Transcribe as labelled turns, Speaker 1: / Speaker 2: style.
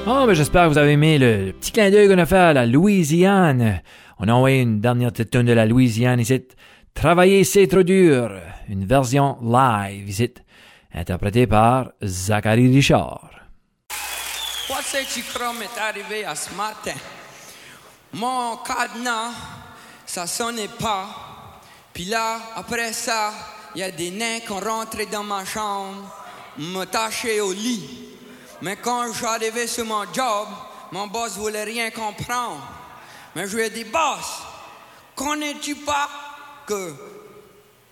Speaker 1: Oh, ben j'espère que vous avez aimé le petit clin d'œil qu'on a fait à la Louisiane. On a envoyé une dernière petite tune de la Louisiane ici. Travailler, c'est trop dur. Une version live ici, interprétée par Zachary Richard.
Speaker 2: Quoi c'est-tu crois m'est arrivé à ce matin? Mon cadenas, ça sonnait pas. Puis là, après ça, il y a des nains qui ont rentré dans ma chambre, me taché au lit. Mais quand j'arrivais sur mon job, mon boss voulait rien comprendre. Mais je lui ai dit, boss, connais-tu pas que